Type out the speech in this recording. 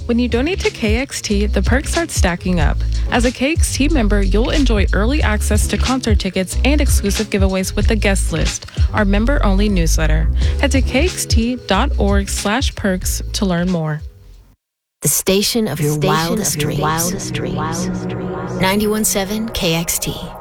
When you donate to KXT, the perks start stacking up. As a KXT member, you'll enjoy early access to concert tickets and exclusive giveaways with the guest list, our member-only newsletter. Head to kxt.org/perks to learn more. The station of your wildest dreams. 91.7 KXT.